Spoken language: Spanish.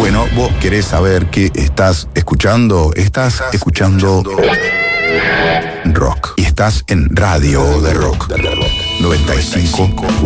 Bueno, vos querés saber qué estás escuchando. Estás escuchando rock. Y estás en Radio de Rock 95.